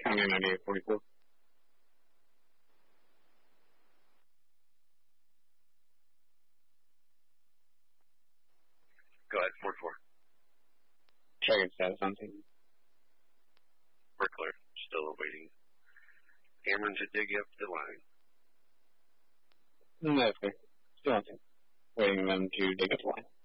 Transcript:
County 9844. Go ahead, 4-4. Checking status on scene. We're clear. Still awaiting Cameron to dig up the line. That's clear. Still on scene. Waiting them to dig up the line.